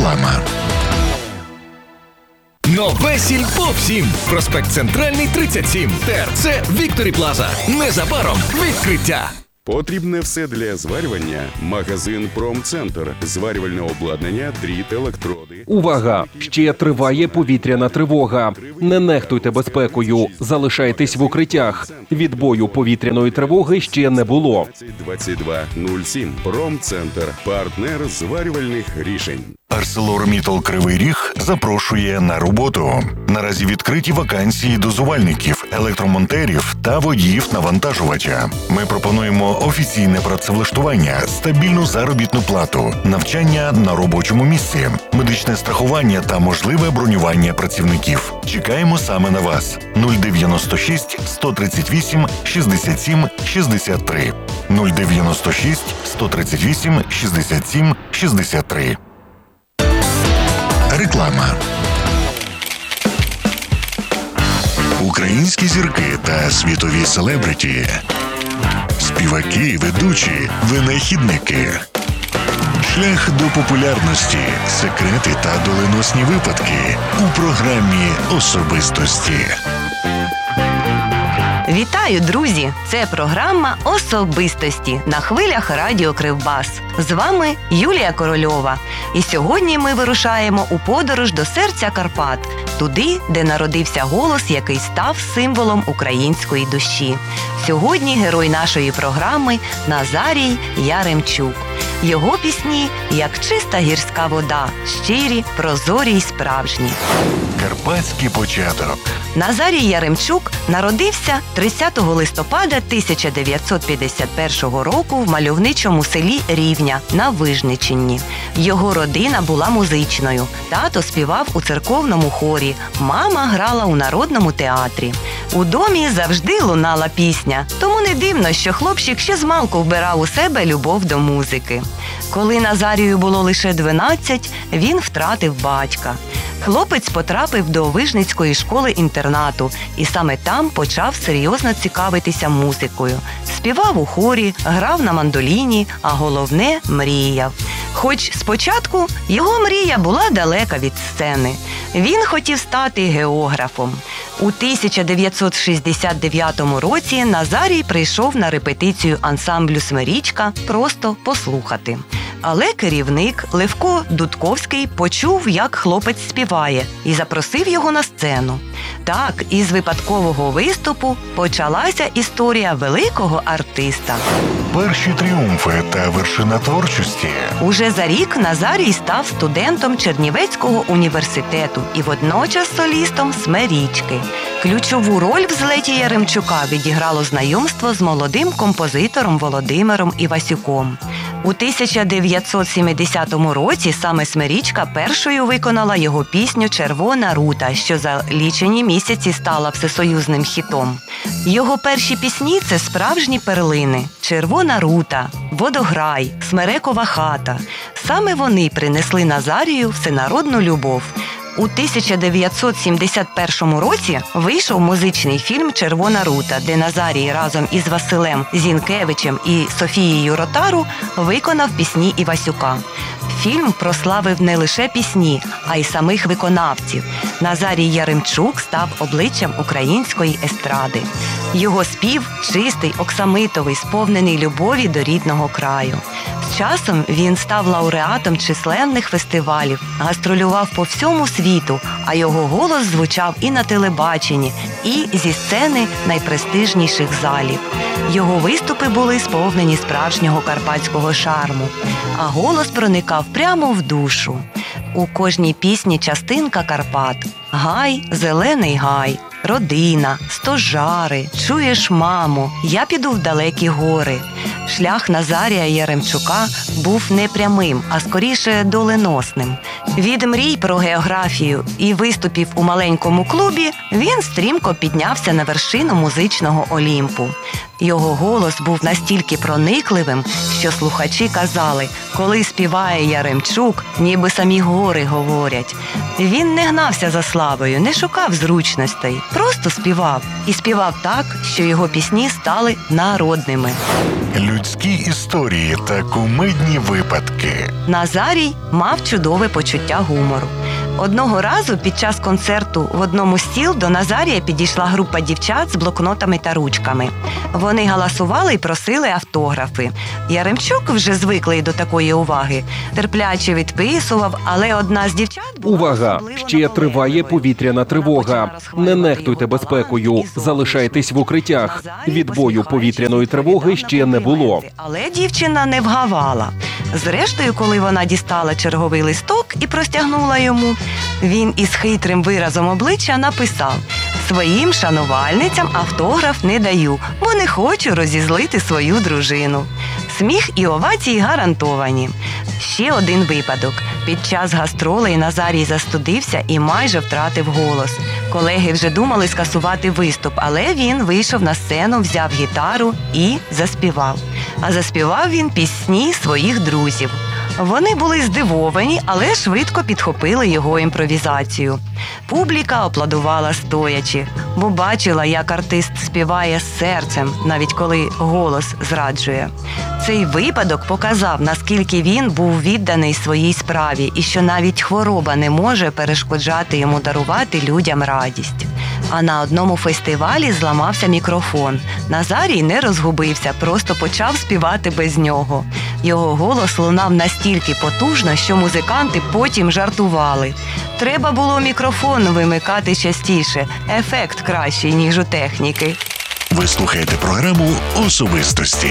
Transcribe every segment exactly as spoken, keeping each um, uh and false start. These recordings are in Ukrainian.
Реклама. Нове сільпо всім. Проспект Центральний, тридцять сім. ТРЦ Вікторі Плаза. Незабаром відкриття. Потрібне все для зварювання. Магазин «Промцентр». Зварювальне обладнання, дріт, електроди. Увага! Ще триває повітряна тривога. Не нехтуйте безпекою. Залишайтесь в укриттях. Відбою повітряної тривоги ще не було. двадцять два нуль сім. «Промцентр». Партнер зварювальних рішень. ArcelorMittal Кривий Ріг запрошує на роботу. Наразі відкриті вакансії дозувальників, електромонтерів та водіїв навантажувача. Ми пропонуємо офіційне працевлаштування, стабільну заробітну плату, навчання на робочому місці, медичне страхування та можливе бронювання працівників. Чекаємо саме на вас. нуль дев'яносто шість сто тридцять вісім шістдесят сім шістдесят три. нуль дев'яносто шість сто тридцять вісім шістдесят сім шістдесят три. Реклама. Українські зірки та світові селебриті. Співаки, ведучі, винахідники. Шлях до популярності, секрети та доленосні випадки у програмі «Особистості». Вітаю, друзі! Це програма «Особистості» на хвилях Радіо Кривбас. З вами Юлія Корольова. І сьогодні ми вирушаємо у подорож до серця Карпат, туди, де народився голос, який став символом української душі. Сьогодні герой нашої програми – Назарій Яремчук. Його пісні – як чиста гірська вода, щирі, прозорі й справжні. Карпатський початок. Назарій Яремчук народився тридцятого листопада тисяча дев'ятсот п'ятдесят першого року в мальовничому селі Рівня на Вижниччині. Його родина була музичною. Тато співав у церковному хорі, мама грала у народному театрі. У домі завжди лунала пісня, тому не дивно, що хлопчик ще змалку вбирав у себе любов до музики. Коли Назарію було лише дванадцять, він втратив батька. Хлопець потрапив до Вижницької школи-інтернату і саме там почав серйозно цікавитися музикою. Співав у хорі, грав на мандоліні, а головне – мріяв. Хоч спочатку його мрія була далека від сцени. Він хотів стати географом. У тисяча дев'ятсот шістдесят дев'ятому році Назарій прийшов на репетицію ансамблю «Смирічка» просто послухати. Але керівник Левко Дудковський почув, як хлопець співає, і запросив його на сцену. Так, із випадкового виступу почалася історія великого артиста. Перші тріумфи та вершина творчості. Уже за рік Назарій став студентом Чернівецького університету і водночас солістом «Смирічки». Ключову роль в злеті Яремчука відіграло знайомство з молодим композитором Володимиром Івасюком. У тисяча дев'ятсот сімдесятому році саме «Смирічка» першою виконала його пісню «Червона рута», що за лічені місяці стала всесоюзним хітом. Його перші пісні – це справжні перлини «Червона рута», «Водограй», «Смерекова хата». Саме вони принесли Назарію всенародну любов. У тисяча дев'ятсот сімдесят першому році вийшов музичний фільм «Червона рута», де Назарій разом із Василем Зінкевичем і Софією Ротару виконав пісні Івасюка. Фільм прославив не лише пісні, а й самих виконавців. Назарій Яремчук став обличчям української естради. Його спів чистий, оксамитовий, сповнений любові до рідного краю. З часом він став лауреатом численних фестивалів, гастролював по всьому світу, а його голос звучав і на телебаченні, і зі сцени найпрестижніших залів. Його виступи були сповнені справжнього карпатського шарму, а голос проникав прямо в душу. У кожній пісні частинка Карпат. Гай, зелений гай, родина, стожари, чуєш, мамо, я піду в далекі гори. Шлях Назарія Яремчука був не прямим, а скоріше доленосним. Від мрій про географію і виступів у маленькому клубі він стрімко піднявся на вершину музичного Олімпу. Його голос був настільки проникливим, що слухачі казали, коли співає Яремчук, ніби самі гори говорять. Він не гнався за славою, не шукав зручностей, просто співав. І співав так, що його пісні стали народними. людські історії та кумедні випадки. Назарій мав чудове почуття гумору. Одного разу під час концерту в одному з сіл до Назарія підійшла група дівчат з блокнотами та ручками. Вони галасували і просили автографи. Яремчук, вже звиклий до такої уваги, терпляче відписував, але одна з дівчат була Увага! особливо Ще наполеглива. триває повітряна тривога. Вона почала Не розхвалювати нехтуйте його безпекою. талант і Залишайтесь в укриттях. Назарій, Відбою посміхаючись, повітряної тривоги відповідав ще на не було. компліменти. Але дівчина не вгавала. Зрештою, коли вона дістала черговий листок і простягнула йому, він із хитрим виразом обличчя написав: «Своїм шанувальницям автограф не даю, бо не хочу розізлити свою дружину». Сміх і овації гарантовані. Ще один випадок. Під час гастролей Назарій застудився і майже втратив голос. Колеги вже думали скасувати виступ, але він вийшов на сцену, взяв гітару і заспівав. А заспівав він пісні своїх друзів. Вони були здивовані, але швидко підхопили його імпровізацію. Публіка аплодувала стоячи, бо бачила, як артист співає з серцем, навіть коли голос зраджує. Цей випадок показав, наскільки він був відданий своїй справі і що навіть хвороба не може перешкоджати йому дарувати людям радість. А на одному фестивалі зламався мікрофон. Назарій не розгубився, просто почав співати без нього. Його голос лунав настільки потужно, що музиканти потім жартували. Треба було мікрофон вимикати частіше. Ефект кращий, ніж у техніки. Ви слухаєте програму «Особистості».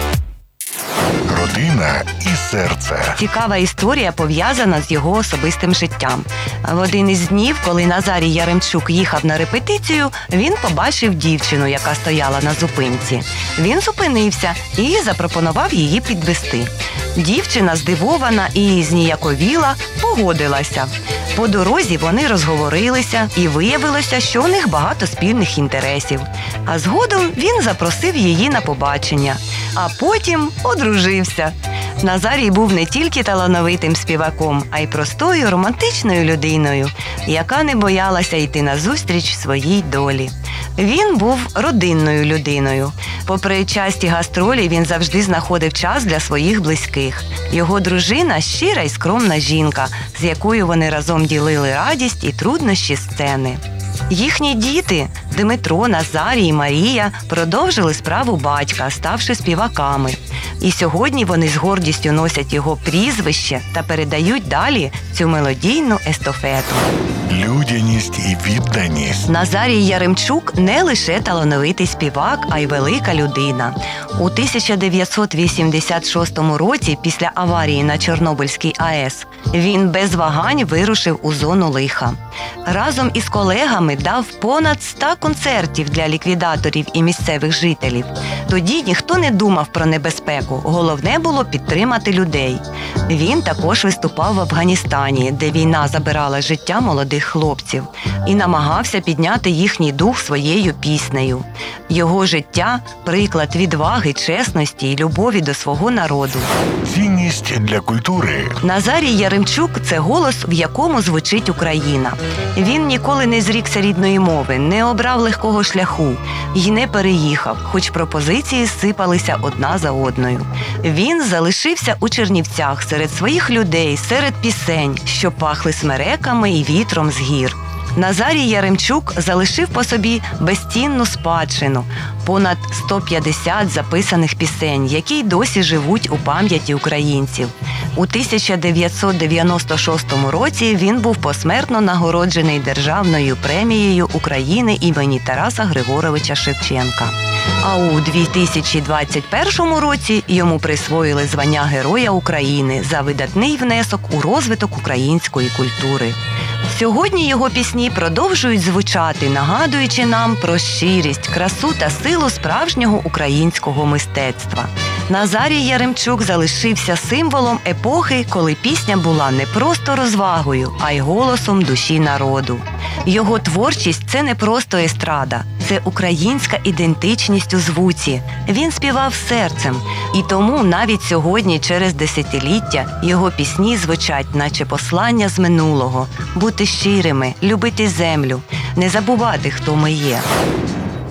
Родина і серце. Цікава історія пов'язана з його особистим життям. В один із днів, коли Назарій Яремчук їхав на репетицію, він побачив дівчину, яка стояла на зупинці. Він зупинився і запропонував її підвести. Дівчина, здивована і зніяковіла, погодилася. По дорозі вони розговорилися, і виявилося, що у них багато спільних інтересів. А згодом він запросив її на побачення, а потім одружився. Назарій був не тільки талановитим співаком, а й простою романтичною людиною, яка не боялася йти назустріч своїй долі. Він був родинною людиною. Попри часті гастролі, він завжди знаходив час для своїх близьких. Його дружина – щира й скромна жінка, з якою вони разом ділили радість і труднощі сцени. Їхні діти – Дмитро, Назарій і Марія – продовжили справу батька, ставши співаками. І сьогодні вони з гордістю носять його прізвище та передають далі цю мелодійну естафету. Людяність і відданість. Назарій Яремчук не лише талановитий співак, а й велика людина. У тисяча дев'ятсот вісімдесят шостому році, після аварії на Чорнобильській АЕС, він без вагань вирушив у зону лиха. Разом із колегами дав понад ста концертів для ліквідаторів і місцевих жителів. Тоді ніхто не думав про небезпеку, головне було підтримати людей. Він також виступав в Афганістані, де війна забирала життя молодих хлопців, і намагався підняти їхній дух своєю піснею. Його життя – приклад відваги, чесності і любові до свого народу. Цінність для культури. Назарій Яремчук – це голос, в якому звучить Україна. Він ніколи не зрікся рідної мови, не обрав легкого шляху і не переїхав, хоч пропозиції сипалися одна за одною. Він залишився у Чернівцях серед своїх людей, серед пісень, що пахли смереками і вітром з гір. Назарій Яремчук залишив по собі безцінну спадщину – понад сто п'ятдесят записаних пісень, які й досі живуть у пам'яті українців. У тисяча дев'ятсот дев'яносто шостому році він був посмертно нагороджений Державною премією України імені Тараса Григоровича Шевченка. А у дві тисячі двадцять першому році йому присвоїли звання Героя України за видатний внесок у розвиток української культури. Сьогодні його пісні продовжують звучати, нагадуючи нам про щирість, красу та силу справжнього українського мистецтва. Назарій Яремчук залишився символом епохи, коли пісня була не просто розвагою, а й голосом душі народу. Його творчість – це не просто естрада, це українська ідентичність у звуці. Він співав серцем. І тому навіть сьогодні, через десятиліття, його пісні звучать, наче послання з минулого. Бути щирими, любити землю, не забувати, хто ми є.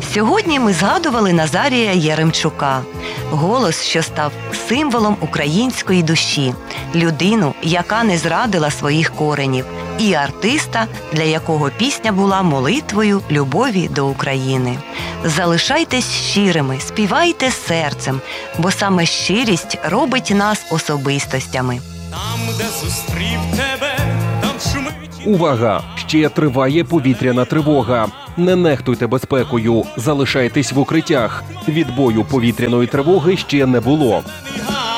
Сьогодні ми згадували Назарія Яремчука, голос, що став символом української душі, людину, яка не зрадила своїх коренів, і артиста, для якого пісня була молитвою любові до України. Залишайтесь щирими, співайте серцем, бо саме щирість робить нас особистостями. Там, де зустрів тебе, там шумить. Увага! Ще триває повітряна тривога. Не нехтуйте безпекою, залишайтесь в укриттях. Відбою повітряної тривоги ще не було. Гай.